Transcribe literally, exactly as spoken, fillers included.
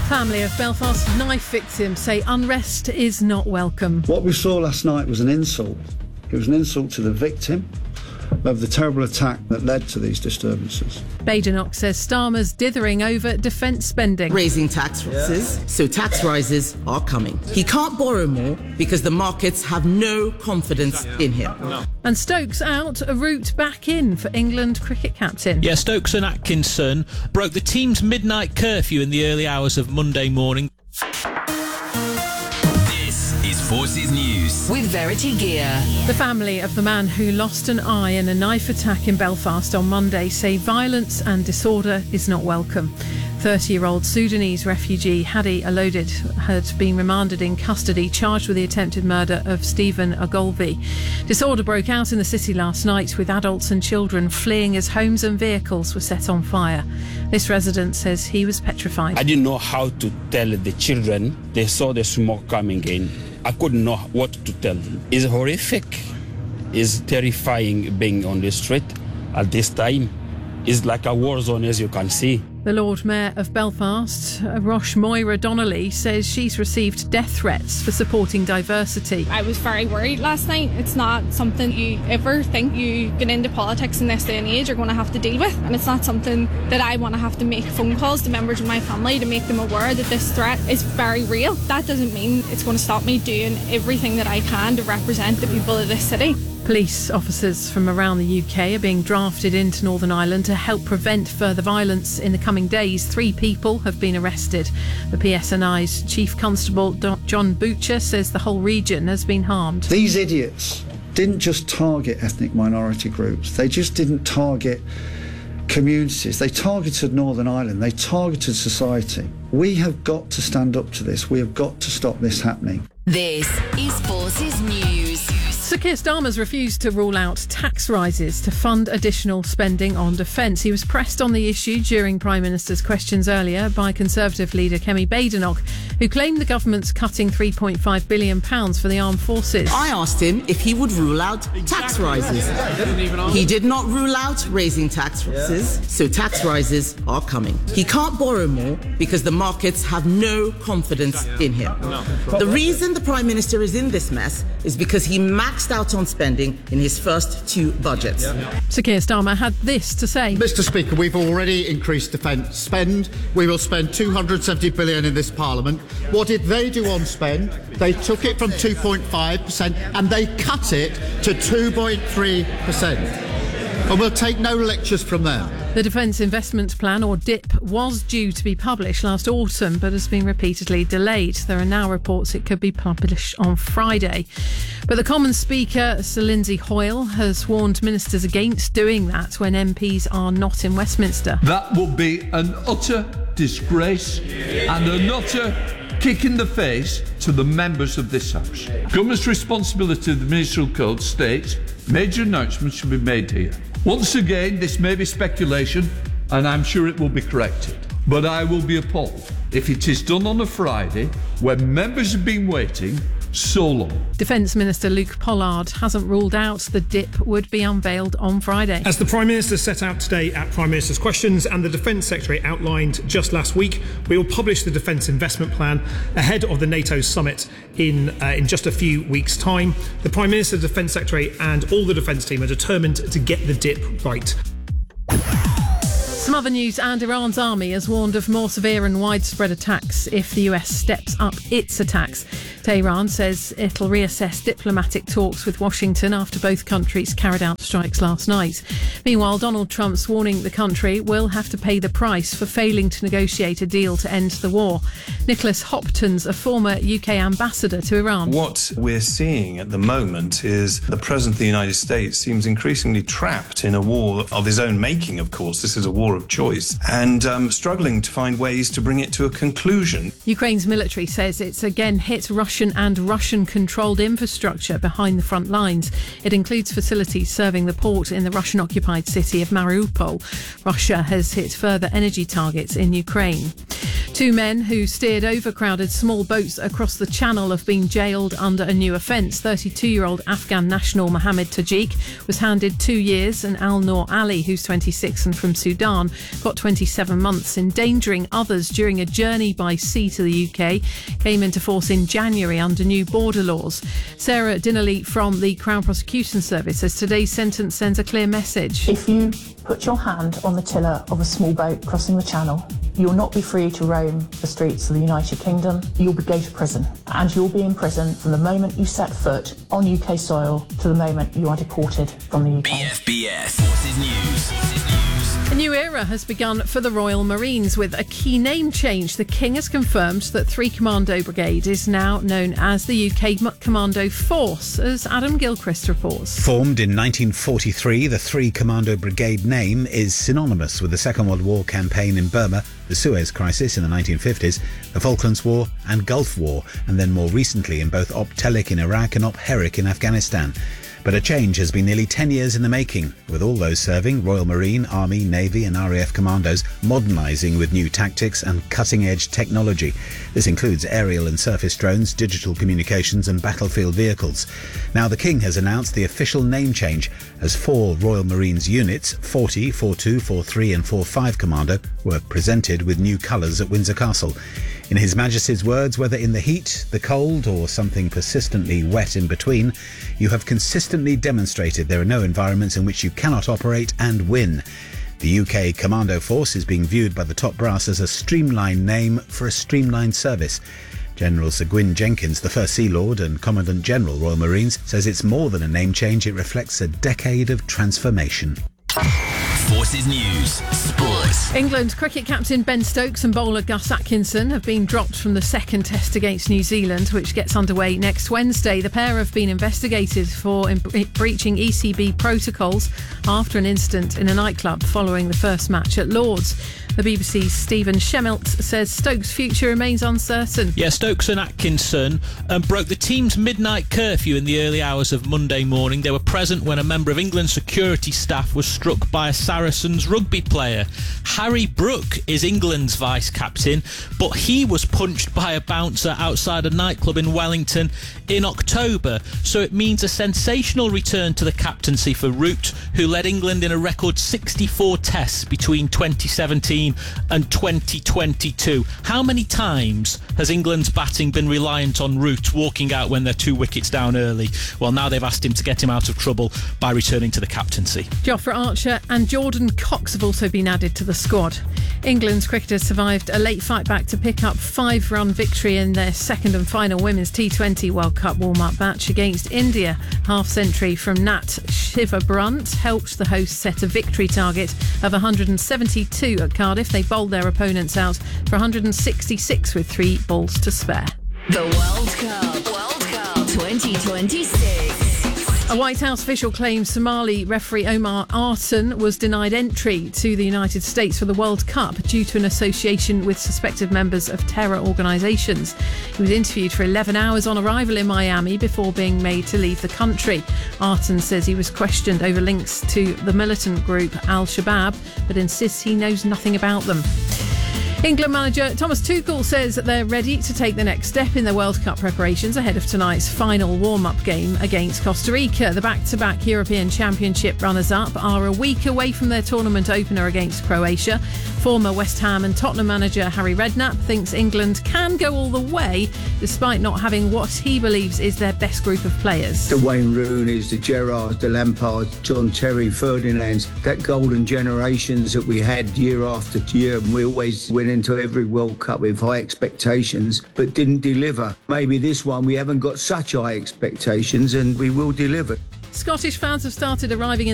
Family of Belfast knife victims say unrest is not welcome. What we saw last night was an insult. It was an insult to the victim of the terrible attack that led to these disturbances. Badenoch says Starmer's dithering over defence spending. Raising tax rises, yeah. So tax rises are coming. He can't borrow more because the markets have no confidence in him. No. And Stokes out, a route back in for England cricket captain. Yeah, Stokes and Atkinson broke the team's midnight curfew in the early hours of Monday morning. Forces News with Verity Gear. The family of the man who lost an eye in a knife attack in Belfast on Monday say violence and disorder is not welcome. thirty-year-old Sudanese refugee Hadi Alodid had been remanded in custody, charged with the attempted murder of Stephen Ogolvi. Disorder broke out in the city last night, with adults and children fleeing as homes and vehicles were set on fire. This resident says he was petrified. I didn't know how to tell the children. They saw the smoke coming in. I couldn't know what to tell them. It's horrific. It's terrifying being on the street at this time. It's like a war zone, as you can see. The Lord Mayor of Belfast, Rosh Moira Donnelly, says she's received death threats for supporting diversity. I was very worried last night. It's not something you ever think you get into politics in this day and age you're going to have to deal with. And it's not something that I want to have to make phone calls to members of my family to make them aware that this threat is very real. That doesn't mean it's going to stop me doing everything that I can to represent the people of this city. Police officers from around the U K are being drafted into Northern Ireland to help prevent further violence in the coming days. Three people have been arrested. The P S N I's Chief Constable John Butcher says the whole region has been harmed. These idiots didn't just target ethnic minority groups. They just didn't target communities. They targeted Northern Ireland. They targeted society. We have got to stand up to this. We have got to stop this happening. This is Forces News. Sir Keir Starmer's refused to rule out tax rises to fund additional spending on defence. He was pressed on the issue during Prime Minister's questions earlier by Conservative leader Kemi Badenoch, who claimed the government's cutting three point five billion pounds for the armed forces. I asked him if he would rule out tax rises. He did not rule out raising tax rises, so tax rises are coming. He can't borrow more because the markets have no confidence in him. The reason the Prime Minister is in this mess is because he maxed out on spending in his first two budgets. Sir Keir Starmer had this to say. Mister Speaker, we've already increased defence spend. We will spend two hundred seventy billion pounds in this Parliament. What did they do on spend? They took it from two point five percent and they cut it to two point three percent. And we'll take no lectures from them. The Defence Investment Plan, or D I P, was due to be published last autumn but has been repeatedly delayed. There are now reports it could be published on Friday. But the Commons Speaker, Sir Lindsay Hoyle, has warned ministers against doing that when M Ps are not in Westminster. That would be an utter disgrace and an utter kick in the face to the members of this House. Government's responsibility of the Ministerial Code states major announcements should be made here. Once again, this may be speculation, and I'm sure it will be corrected. But I will be appalled if it is done on a Friday when members have been waiting so long. Defence Minister Luke Pollard hasn't ruled out the D I P would be unveiled on Friday. As the Prime Minister set out today at Prime Minister's Questions and the Defence Secretary outlined just last week, we will publish the Defence Investment Plan ahead of the NATO summit in uh, in just a few weeks' time. The Prime Minister, the Defence Secretary and all the Defence team are determined to get the D I P right. Some other news, and Iran's army has warned of more severe and widespread attacks if the U S steps up its attacks. Tehran says it'll reassess diplomatic talks with Washington after both countries carried out strikes last night. Meanwhile, Donald Trump's warning the country will have to pay the price for failing to negotiate a deal to end the war. Nicholas Hopton's a former U K ambassador to Iran. What we're seeing at the moment is the President of the United States seems increasingly trapped in a war of his own making, of course. This is a war of choice, and um, struggling to find ways to bring it to a conclusion. Ukraine's military says it's again hit Russian and Russian-controlled infrastructure behind the front lines. It includes facilities serving the port in the Russian-occupied city of Mariupol. Russia has hit further energy targets in Ukraine. Two men who steered overcrowded small boats across the channel have been jailed under a new offence. thirty-two-year-old Afghan national Mohammed Tajik was handed two years and Al Noor Ali, who's twenty-six and from Sudan, got twenty-seven months. Endangering others during a journey by sea to the U K came into force in January under new border laws. Sarah Dinnerly from the Crown Prosecution Service says today's sentence sends a clear message. If you put your hand on the tiller of a small boat crossing the channel, you will not be free to roam the streets of the United Kingdom. You'll be go to prison, and you'll be in prison from the moment you set foot on U K soil to the moment you are deported from the U K. B F B S Forces News. A new era has begun for the Royal Marines with a key name change. The King has confirmed that three Commando Brigade is now known as the U K Commando Force, as Adam Gilchrist reports. Formed in nineteen forty-three, the three Commando Brigade name is synonymous with the Second World War campaign in Burma, the Suez Crisis in the nineteen fifties, the Falklands War and Gulf War, and then more recently in both Op Telic in Iraq and Op Herrick in Afghanistan. But a change has been nearly ten years in the making, with all those serving, Royal Marine, Army, Navy and R A F commandos, modernising with new tactics and cutting-edge technology. This includes aerial and surface drones, digital communications and battlefield vehicles. Now the King has announced the official name change, as four Royal Marines units, forty, forty-two, forty-three and forty-five Commando, were presented with new colours at Windsor Castle. In His Majesty's words, whether in the heat, the cold or something persistently wet in between, you have consistently demonstrated there are no environments in which you cannot operate and win. The U K Commando Force is being viewed by the top brass as a streamlined name for a streamlined service. General Sir Gwyn Jenkins, the first Sea Lord and Commandant General Royal Marines, says it's more than a name change, it reflects a decade of transformation. Forces News Sports. England cricket captain Ben Stokes and bowler Gus Atkinson have been dropped from the second test against New Zealand, which gets underway next Wednesday. The pair have been investigated for im- breaching E C B protocols after an incident in a nightclub following the first match at Lord's. The B B C's Stephen Shemilt says Stokes' future remains uncertain. Yeah, Stokes and Atkinson um, broke the team's midnight curfew in the early hours of Monday morning. They were present when a member of England's security staff was struck by a Saracens rugby player. Harry Brook is England's vice-captain, but he was punched by a bouncer outside a nightclub in Wellington in October. So it means a sensational return to the captaincy for Root, who led England in a record sixty-four tests between twenty seventeen and twenty twenty-two. How many times has England's batting been reliant on Root walking out when they're two wickets down early? Well, now they've asked him to get him out of trouble by returning to the captaincy. Jofra Archer and Jordan Cox have also been added to the squad. England's cricketers survived a late fight back to pick up five-run victory in their second and final Women's T twenty World Cup warm-up match against India. Half-century from Nat Shiva Brunt helped the hosts set a victory target of one hundred seventy-two at Cardiff. They bowled their opponents out for one hundred sixty-six with three balls to spare. The World Cup, World Cup twenty twenty-six. A White House official claims Somali referee Omar Artan was denied entry to the United States for the World Cup due to an association with suspected members of terror organisations. He was interviewed for eleven hours on arrival in Miami before being made to leave the country. Artan says he was questioned over links to the militant group Al-Shabaab, but insists he knows nothing about them. England manager Thomas Tuchel says that they're ready to take the next step in their World Cup preparations ahead of tonight's final warm-up game against Costa Rica. The back-to-back European Championship runners-up are a week away from their tournament opener against Croatia. Former West Ham and Tottenham manager Harry Redknapp thinks England can go all the way despite not having what he believes is their best group of players. The Wayne Rooney's, the Gerrards, the Lampards, John Terry, Ferdinands, that golden generations that we had year after year, and we always went into every World Cup with high expectations but didn't deliver. Maybe this one we haven't got such high expectations and we will deliver. Scottish fans have started arriving in